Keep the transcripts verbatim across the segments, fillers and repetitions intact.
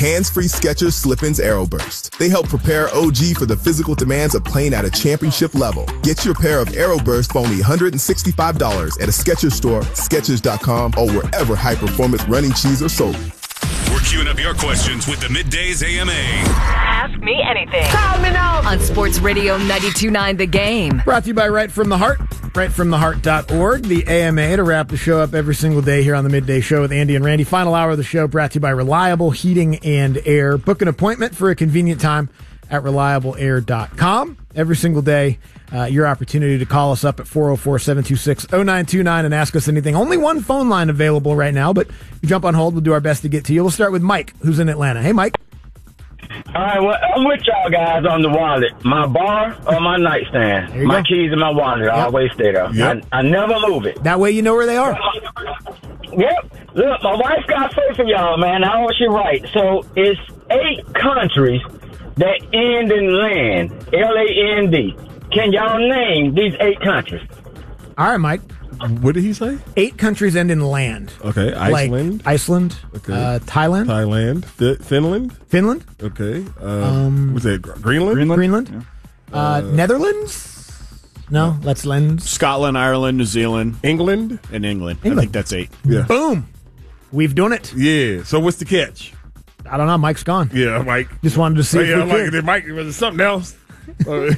hands-free Skechers Slip-ins Aeroburst. They help prepare O G for the physical demands of playing at a championship level. Get your pair of Aeroburst for only one hundred sixty-five dollars at a Skechers store, Skechers dot com, or wherever high-performance running shoes are sold. We're queuing up your questions with the Middays A M A. Ask me anything. Call me now. On Sports Radio ninety-two point nine The Game. Brought to you by Right From the Heart. right from the heart dot org, the A M A, to wrap the show up every single day here on the Midday Show with Andy and Randy. Final hour of the show brought to you by Reliable Heating and Air. Book an appointment for a convenient time at reliable air dot com. Every single day, uh, your opportunity to call us up at four oh four, seven two six, oh nine two nine and ask us anything. Only one phone line available right now, but you jump on hold. We'll do our best to get to you. We'll start with Mike, who's in Atlanta. Hey, Mike. All right, well, I'm with y'all guys on the wallet. My bar or my nightstand. My go. keys and my wallet yep. always stay there. Yep. I, I never move it. That way you know where they are. Yep. Look, my wife got faith in y'all, man. I know she right. So it's eight countries that end in land. L A N D. Can y'all name these eight countries? All right, Mike. What did he say? Eight countries end in land. Okay, Iceland. Like Iceland. Okay. Uh, Thailand. Thailand. F- Finland. Finland. Okay. Uh, um, was it Greenland? Greenland. Greenland. Yeah. Uh, uh, Netherlands. No, no, that's land. Scotland, Ireland, New Zealand, England, and England. England. I think that's eight. Yeah. Boom. We've done it. Yeah. So what's the catch? I don't know. Mike's gone. Yeah, Mike. Just wanted to see. Oh, if yeah, we like could. Mike. Was it something else? uh,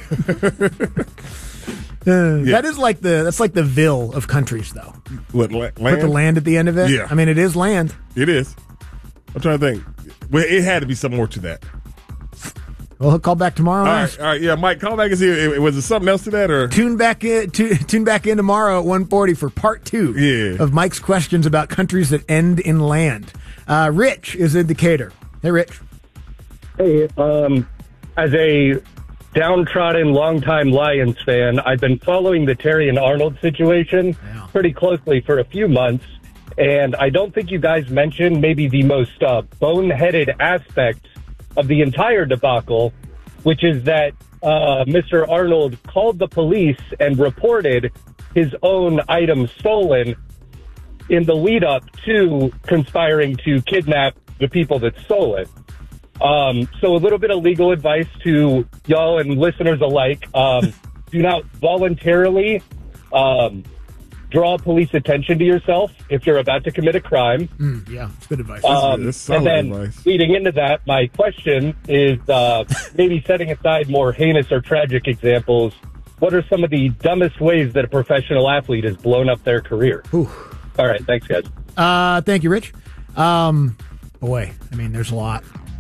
Uh, yeah. That is like the that's like the Ville of countries, though. What la- land? Put the land at the end of it. Yeah, I mean it is land. It is. I'm trying to think. Well, it had to be some more to that. Well, he'll call back tomorrow. All right, all right, yeah, Mike, call back and see. Was there something else to that, or tune back in? Tu- tune back in tomorrow at one forty for part two. Yeah. Of Mike's questions about countries that end in land. Uh, Rich is in Decatur. Hey, Rich. Hey, um, as a downtrodden, longtime Lions fan, I've been following the Terrion Arnold situation yeah. pretty closely for a few months, and I don't think you guys mentioned maybe the most uh, boneheaded aspect of the entire debacle, which is that uh, Mister Arnold called the police and reported his own items stolen in the lead-up to conspiring to kidnap the people that stole it. Um, so a little bit of legal advice to y'all and listeners alike. Um, do not voluntarily um, draw police attention to yourself if you're about to commit a crime. Mm, yeah, it's good advice. Um, that's and then advice. Leading into that, my question is uh, maybe setting aside more heinous or tragic examples, what are some of the dumbest ways that a professional athlete has blown up their career? Ooh. All right, thanks, guys. Uh, thank you, Rich. Um, boy, I mean, there's a lot.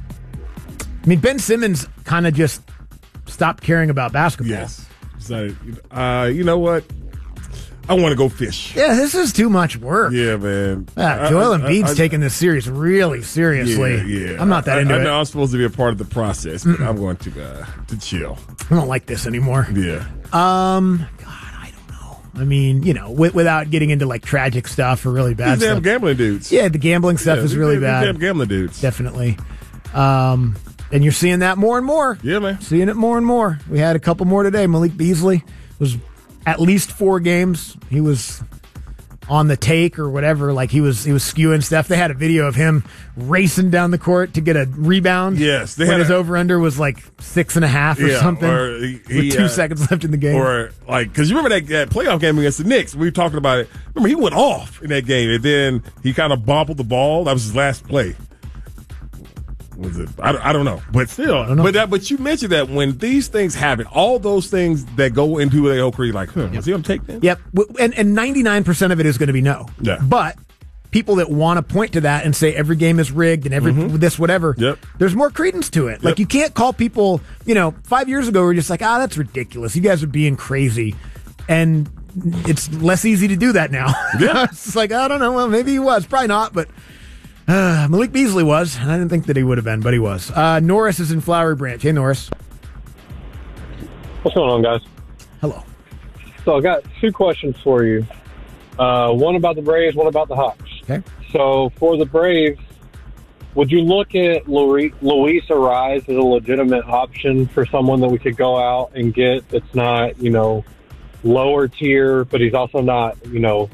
I mean, Ben Simmons kind of just stopped caring about basketball. Yes. So, uh, you know what? I want to go fish. Yeah, this is too much work. Yeah, man. Ah, Joel Embiid's taking this series really seriously. Yeah, yeah. I'm not that I, into I, it. I know I'm supposed to be a part of the process, but Mm-mm. I'm going to uh, to chill. I don't like this anymore. Yeah. Um, God, I don't know. I mean, you know, w- without getting into like tragic stuff or really bad These stuff. damn gambling dudes. Yeah, the gambling stuff yeah, is really damn, bad. Damn gambling dudes. Definitely. Um, and you're seeing that more and more. Yeah, man. Seeing it more and more. We had a couple more today. Malik Beasley was at least four games. He was on the take or whatever, like he was he was skewing stuff. They had a video of him racing down the court to get a rebound. Yes, they when had his a, over under was like six and a half or yeah, something. Or he, with he, two uh, seconds left in the game. Or like, because you remember that, that playoff game against the Knicks? We were talking about it. Remember, he went off in that game, and then he kind of bobbled the ball. That was his last play. Was it? I, I don't know, but still, know. but that, but you mentioned that when these things happen, all those things that go into their whole career, like, huh, Yep. was he on take then? Yep, and and ninety-nine percent of it is going to be no. Yeah, but people that want to point to that and say every game is rigged and every mm-hmm. this whatever, yep. there's more credence to it. Yep. Like you can't call people, you know, five years ago we were just like, ah, that's ridiculous. You guys are being crazy, and it's less easy to do that now. Yeah, it's like I don't know. Well, maybe he was, probably not, but. Uh, Malik Beasley was. I didn't think that he would have been, but he was. Uh, Norris is in Flowery Branch. Hey, Norris. What's going on, guys? Hello. So I got two questions for you. Uh, one about the Braves, one about the Hawks. Okay. So for the Braves, would you look at Luis Arraez as a legitimate option for someone that we could go out and get that's not, you know, lower tier, but he's also not, you know,